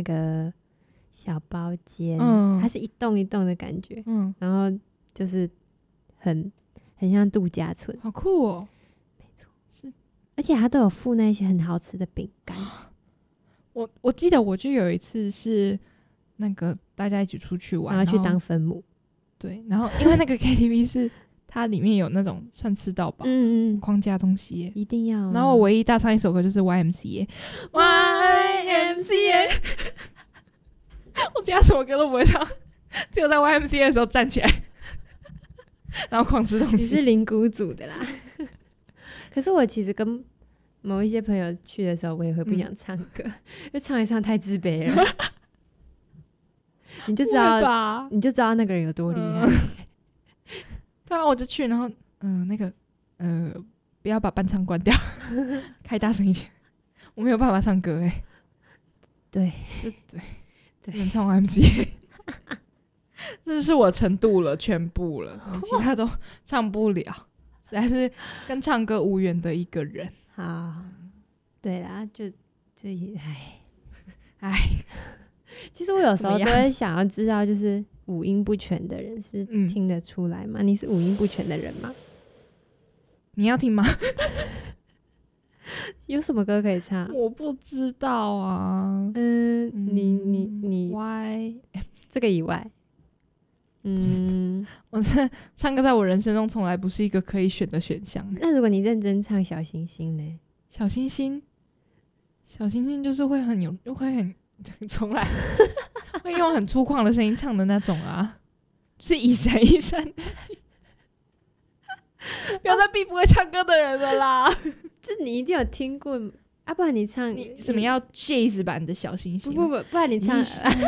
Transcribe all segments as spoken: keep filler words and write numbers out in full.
个小包间， 嗯， 它是一栋一栋的感觉， 嗯， 然后就是很很像度假村， 好酷哦。 而且它都有附那些很好吃的饼干。 我我记得我就有一次是那个大家一起出去玩， 然后去当分母。 对，然后因为那个 K T V 是它里面有那种算吃到饱， 嗯嗯， 框架东西耶， 一定要、啊。 然后我唯一大唱一首歌就是 Y M C A，Y M C A， 我其他什么歌都不会唱，只有在 Y M C A 的时候站起来，然后狂吃东西。 你是灵骨组的啦。可是我其实跟某一些朋友去的时候，我也会不想唱歌，嗯、因为唱一唱太自卑了。你就知道，你就知道那个人有多厉害。嗯、 对啊，我就去，然后嗯、呃，那个呃，不要把伴唱关掉，开大声一点，我没有办法唱歌哎、欸。 对， 对对，只能唱 Y M C A。这是我程度了，全部了，其他都唱不了，实在是跟唱歌无缘的一个人。 好，对啦，就这唉唉，其实我有时候都会想要知道，就是五音不全的人是听得出来吗？嗯、你是五音不全的人吗？ 你要听吗？ 有什么歌可以唱？ 我不知道啊。 嗯，你你你 ，Y 这个以外。嗯， 我这唱歌在我人生中从来不是一个可以选的选项。 那如果你认真唱小星星呢？ 小星星，小星星就是会很有，会很重来，会用很粗犷的声音唱的那种啊，是一闪一闪。不要再逼不会唱歌的人了啦！ 这你一定有听过啊，不然你唱你什么要 jazz 版的小星星？ 不不不，不然你唱。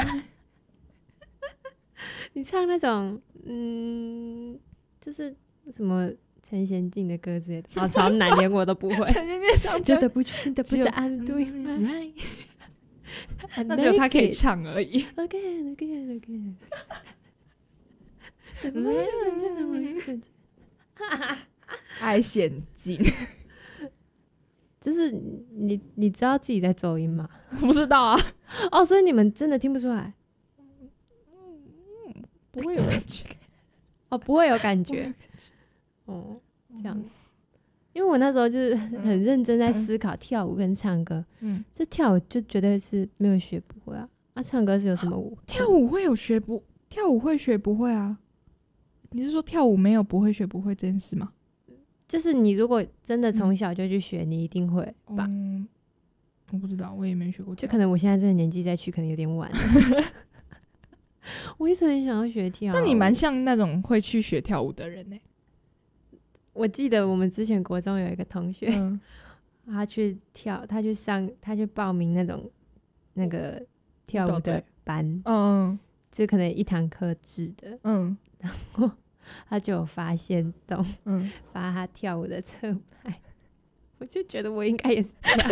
你唱那种，嗯，就是什么陈贤进的歌之类的，好超难，连我都不会。 陈贤进唱觉得不新的不在 I'm doing right， 那只有他可以唱而已。 Again again again， 爱陷阱， 就是你你知道自己在走音吗？ 我不知道啊。 哦，所以你们真的听不出来。 不会有感觉哦，不会有感觉哦，这样，因为我那时候就是很认真在思考跳舞跟唱歌，嗯，这跳舞就绝对是没有学不会啊，啊，唱歌是有什么舞？ 跳舞会有学不？跳舞会学不会啊？你是说跳舞没有不会学不会这件事吗？ 就是你如果真的从小就去学，嗯、你一定会吧？ 嗯，我不知道，我也没学过， 就可能我现在这个年纪再去，可能有点晚。我一直很想要学跳舞， 那你蛮像那种会去学跳舞的人呢、欸。 我记得我们之前国中有一个同学，嗯、他去跳，他去上，他去报名那种那个跳舞的班，嗯，就可能一堂课制的，嗯，然后他就有发现动，嗯，发他跳舞的侧拍，我就觉得我应该也是这样，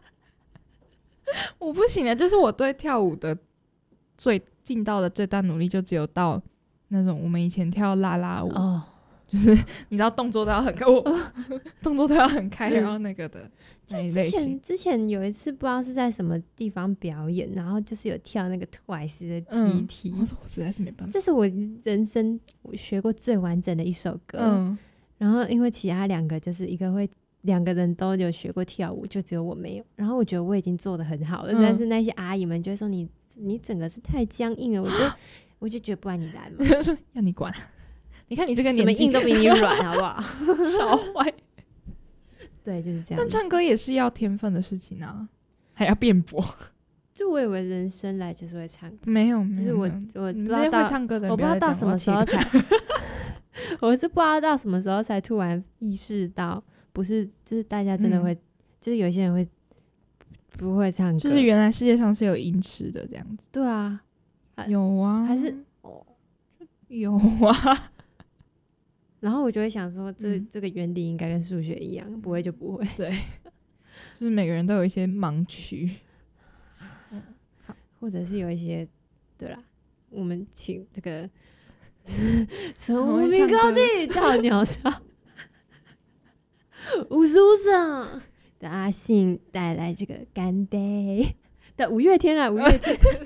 我不行的，就是我对跳舞的。最尽到的最大努力就只有到那种我们以前跳啦啦舞，哦、就是你知道动作都要很开，哦、动作都要很开，嗯、然后那个的那一类型。 之前之前有一次不知道是在什么地方表演，然后就是有跳那个 Twice 的 T T， 嗯、我说我实在是没办法， 这是我人生我学过最完整的一首歌。嗯，然后因为其他两个就是一个会。两个人都有学过跳舞，就只有我没有。然后我觉得我已经做得很好了，嗯、但是那些阿姨们就会说你你整个是太僵硬了，我就我就觉得不然你来嘛， 就说要你管，你看你这个年纪什么硬都比你软，好不好？ 超坏。 对，就是这样。 但唱歌也是要天分的事情啊，还要辩驳。 就我以为人生来就是会唱歌， 没有， 就是我我不知道会唱歌的人， 我不知道到什么时候才，我是不知道到什么时候才突然意識到。不是，就是大家真的会，嗯、就是有些人会不会唱歌， 就是原来世界上是有音痴的这样子。 对啊， 有啊， 还是、 哦、有啊。 然后我就会想说这，这、嗯、这个原理应该跟数学一样，不会就不会。 对，就是每个人都有一些盲区， 或者是有一些，对啦，我们请这个从无名高地到鸟巢。武术上的阿信带来这个干杯的五月天啊，五月天。